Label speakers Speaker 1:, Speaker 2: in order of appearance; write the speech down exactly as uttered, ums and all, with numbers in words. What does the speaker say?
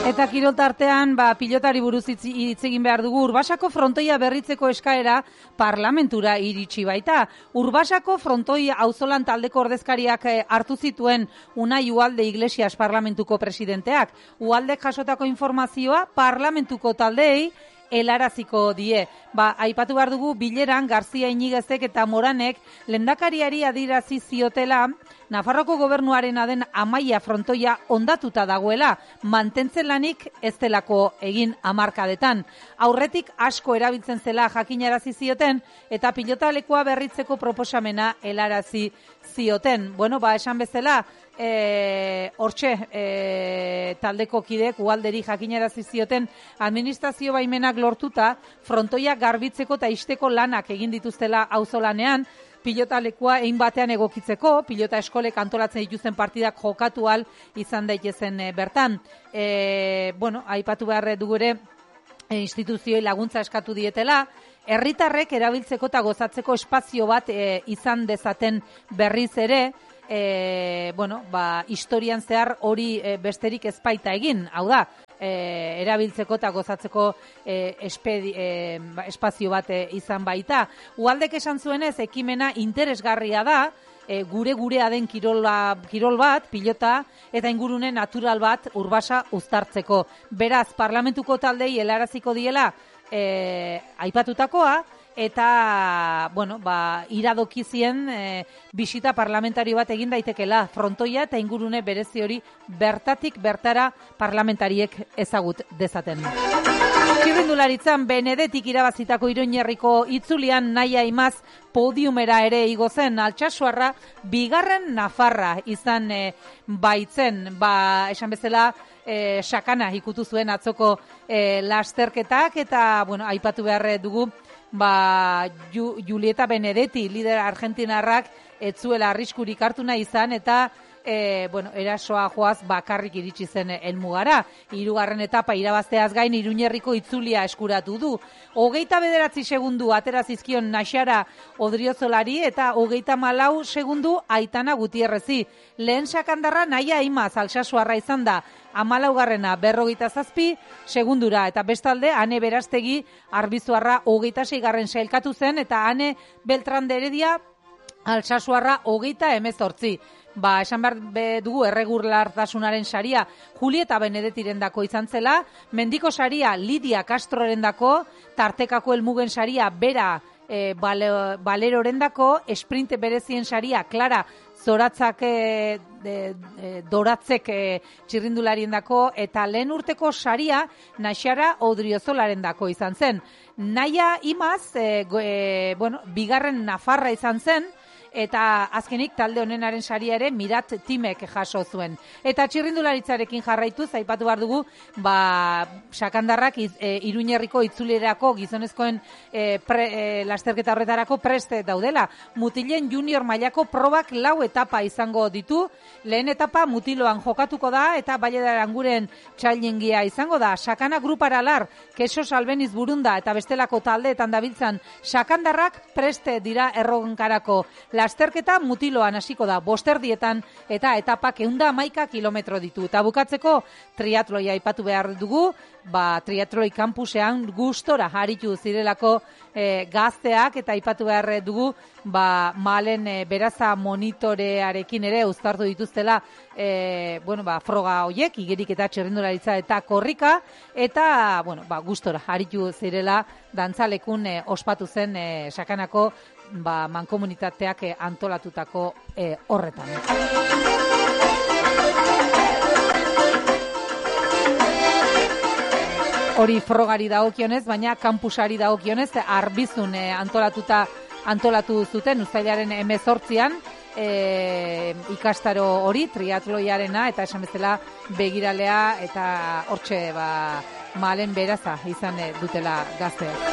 Speaker 1: Eta kirol tartean, ba, pilotari buruz hitz egin behar dugu. Urbasako frontoia berritzeko eskaera parlamentura iritsi baita. Urbasako frontoia auzolan taldeko ordezkariak hartu zituen Unai Ualde Iglesias parlamentuko presidenteak. Ualdek jasotako informazioa parlamentuko taldeei helaraziko die. Ba, aipatu behar dugu bileran Garzia Iñiguezek eta Moranek lehendakariari adirazi ziotela Nafarroko gobernuarena den Amaia frontoia ondatuta dagoela, mantentzen lanik ez delako egin hamarkadetan. Aurretik asko erabiltzen zela jakinarazi zioten eta pilotalekua berritzeko proposamena helarazi zioten. Bueno, ba, esan bezala, E, hortxe e, taldeko kidek Ualderi jakinarazi zioten administrazio baimenak lortuta frontoia garbitzeko eta isteko lanak egin dituztela auzolanean, pilotalekua egin batean egokitzeko, pilota eskolek antolatzen dituzten partidak jokatu ahal izan daitezen e, bertan. E, bueno, aipatu behar dugu ere e, instituzioi laguntza eskatu dietela, herritarrek erabiltzeko eta gozatzeko espazio bat e, izan dezaten berriz ere. E, bueno, ba, historian zehar hori e, besterik ezpaita egin, hau da, e, erabiltzeko eta gozatzeko e, espedi, e, espazio bat e, izan baita. Ualdek esan zuenez, ekimena interesgarria da, e, gure gurea den kirola, kirol bat, pilota, eta ingurune natural bat Urbasa uztartzeko. Beraz, parlamentuko taldei helaraziko diela e, aipatutakoa, eta, bueno, ba, iradokizien e, bisita parlamentario bat egin daitekela frontoia eta ingurune berezi hori bertatik bertara parlamentariek ezagut dezaten. Txirrindularitzan Benedetik irabazitako Iruñerriko itzulian Naia Imaz podiumera ere igo zen, Altsasuarra bigarren Nafarra izan e, baitzen, ba, esan bezala, e, sakana ikutu zuen atzoko e, lasterketak eta, bueno, aipatu behar dugu, ba, Ju, Julieta Benedetti, lider argentinarrak, etzuela arriskurik hartu nahi izan, eta e, bueno, erasoa joaz bakarrik iritsi zen helmugara. Hirugarren etapa irabazteaz gain Iruñerriko itzulia eskuratu du. Hogeita bederatzi segundu atera zizkion Naxara Odriozolari eta hogeita malau segundu Aitana Gutierrezi. Lehen sakandarra Naia Imaz Altsasuarra izan da. Hamalaugarrena berrogeita zazpi segundura eta bestalde Ane Berastegi Arbizuarra hogeita seigarren sailkatu zen eta Ane Beltran de Heredia Altsasuarra hogeita hemezortzi. Ba, esan behar dugu erregulartasunaren saria Julieta Benedetirendako izan zela, mendiko saria Lidia Castrorendako, tartekako helmugen saria Bera e, bale, Balerorendako, esprinte berezien saria Clara Zoratzak e, de, de, doratzek e, txirrindulariendako eta lehen urteko saria Naxara Odriozolarendako izan zen. Naia Imaz, e, go, e, bueno, bigarren Nafarra izan zen, eta azkenik talde honenaren saria ere Mirat Timek jaso zuen. Eta txirrindularitzarekin jarraituz, aipatu behar dugu, ba, sakandarrak e, Iruñerriko itzulerako gizonezkoen e, pre, e, lasterketa horretarako preste daudela. Mutilen junior mailako probak lau etapa izango ditu. Lehen etapa mutiloan jokatuko da eta Baile Aranguren txailengia izango da. Sakana gruparalar, Keso Salbeniz Burunda eta bestelako taldeetan dabiltzan sakandarrak preste dira errogenkarako. Lasterketa mutiloan hasiko da bosterdietan eta etapak ehunda hamaika kilometro ditu. Eta bukatzeko triatloia aipatu behar dugu, ba, triatloi kampusean gustora haritu zirelako e, gazteak eta aipatu behar dugu, ba, Malen e, Beraza monitorearekin ere uztartu dituztela e, bueno, ba, froga hoiek, igerik eta txirrindularitza eta korrika, eta bueno, ba, gustora haritu zirela dantzalekun e, ospatu zen e, sakanako ba, mankomunitateak e, antolatutako e, horretan. Hori frogari dagokionez, baina kampusari dagokionez, Arbizun e, antolatuta antolatu zuten uztailaren hemezortzian e, ikastaro hori triatloiarena eta esan bezala begiralea eta hortxe ba, Malen Beraza izan e, dutela gazteak.